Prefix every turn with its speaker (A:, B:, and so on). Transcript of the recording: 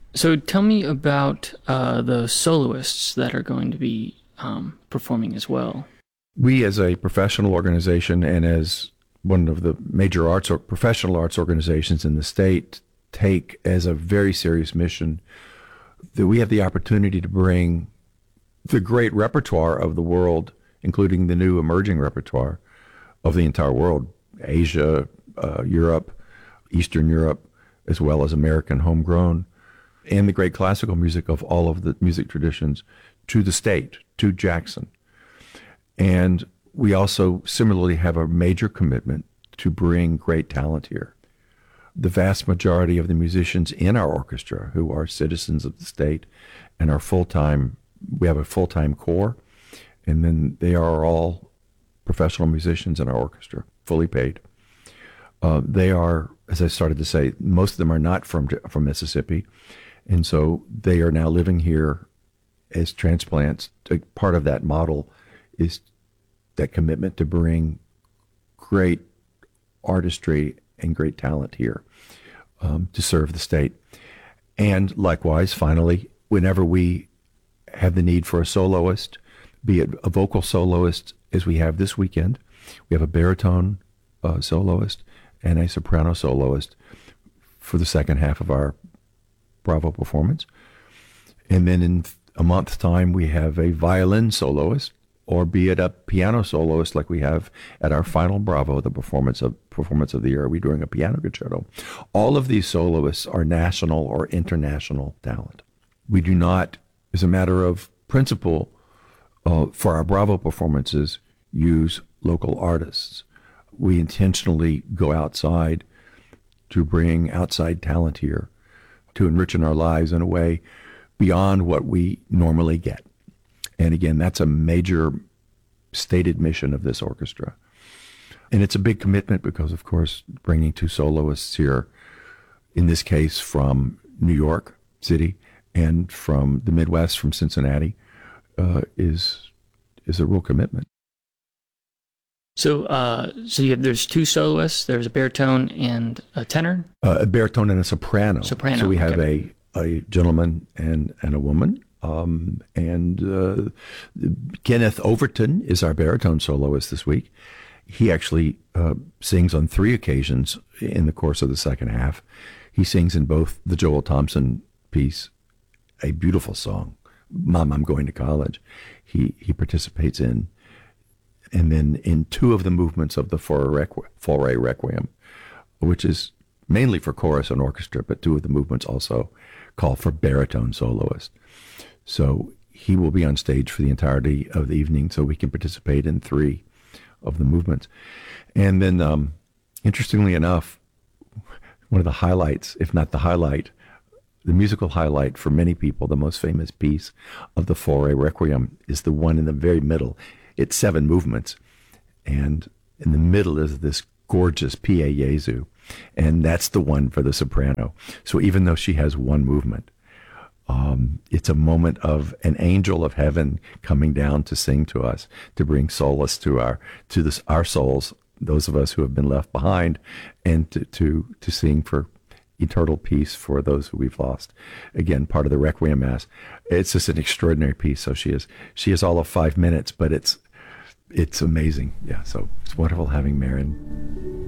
A: So tell me about the soloists that are going to be performing as well.
B: We, as a professional organization and as one of the major arts or professional arts organizations in the state, take as a very serious mission that we have the opportunity to bring the great repertoire of the world, including the new emerging repertoire of the entire world, Asia, Europe, Eastern Europe, as well as American homegrown, and the great classical music of all of the music traditions to the state, to Jackson. And we also similarly have a major commitment to bring great talent here. The vast majority of the musicians in our orchestra who are citizens of the state and are full-time, we have a full-time corps, and then they are all professional musicians in our orchestra, fully paid. They are, as I started to say, most of them are not from Mississippi, and so they are now living here as transplants. Part of that model is that commitment to bring great artistry and great talent here to serve the state. And likewise, finally, whenever we have the need for a soloist, be it a vocal soloist, as we have this weekend, we have a baritone soloist and a soprano soloist for the second half of our Bravo performance. And then in a month's time, we have a violin soloist, or be it a piano soloist like we have at our final Bravo, the performance of the year. We're doing a piano concerto. All of these soloists are national or international talent. We do not, as a matter of principle, for our Bravo performances, use local artists. We intentionally go outside to bring outside talent here to enrich our lives in a way beyond what we normally get. And again, that's a major stated mission of this orchestra. And it's a big commitment because, of course, bringing two soloists here, in this case from New York City and from the Midwest, from Cincinnati, is a real commitment.
A: So, there's two soloists. There's a baritone and a tenor.
B: A baritone and a soprano.
A: Soprano.
B: So we have
A: okay.
B: a gentleman and a woman. Kenneth Overton is our baritone soloist this week. He actually sings on 3 occasions in the course of the second half. He sings in both the Joel Thompson piece, a beautiful song, Mom, I'm Going to College. He participates in, and then in 2 of the movements of the Fauré Requiem, which is mainly for chorus and orchestra, but 2 of the movements also call for baritone soloist. So he will be on stage for the entirety of the evening, so we can participate in 3 of the movements. And then, interestingly enough, one of the highlights, if not the highlight, the musical highlight for many people, the most famous piece of the Fauré Requiem is the one in the very middle. It's 7 movements, and in the middle is this gorgeous Pie Jesu, and that's the one for the soprano. So even though she has 1 movement, it's a moment of an angel of heaven coming down to sing to us, to bring solace to our souls, those of us who have been left behind, and to sing for eternal peace for those who we've lost. Again, part of the Requiem Mass. It's just an extraordinary piece. So she is all of 5 minutes, but it's amazing. Yeah, so it's wonderful having Marian.